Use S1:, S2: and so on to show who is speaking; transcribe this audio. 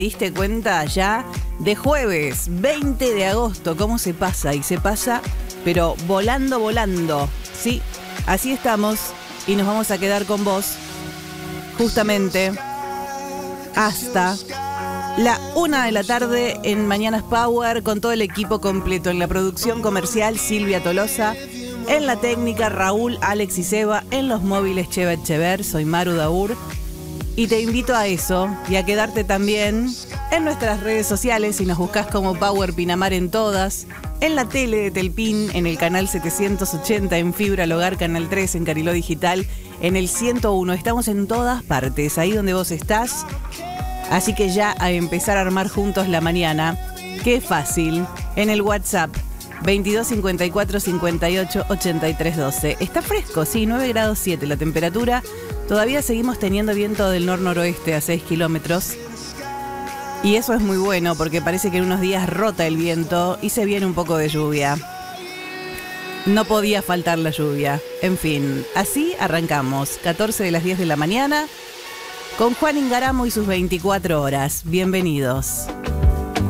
S1: ¿Diste cuenta ya de jueves 20 de agosto? ¿Cómo se pasa? Y se pasa, pero volando, volando. Sí, así estamos y nos vamos a quedar con vos justamente hasta la 1 de la tarde en Mañanas Power con todo el equipo completo. En la producción comercial, Silvia Tolosa. En la técnica, Raúl, Alex y Seba. En los móviles, Cheva Echever. Soy Maru Daur. Y te invito a eso y a quedarte también en nuestras redes sociales. Si nos buscas como Power Pinamar en todas. En la tele de Telpin, en el canal 780, en Fibra al Hogar, canal 3, en Cariló Digital, en el 101. Estamos en todas partes, ahí donde vos estás. Así que ya a empezar a armar juntos la mañana. Qué fácil. En el WhatsApp 22 54 58 83 12. Está fresco, sí, 9 grados 7 la temperatura. Todavía seguimos teniendo viento del nor-noroeste a 6 kilómetros. Y eso es muy bueno porque parece que en unos días rota el viento y se viene un poco de lluvia. No podía faltar la lluvia. En fin, así arrancamos. 14 de las 10 de la mañana con Juan Ingaramo y sus 24 horas. Bienvenidos.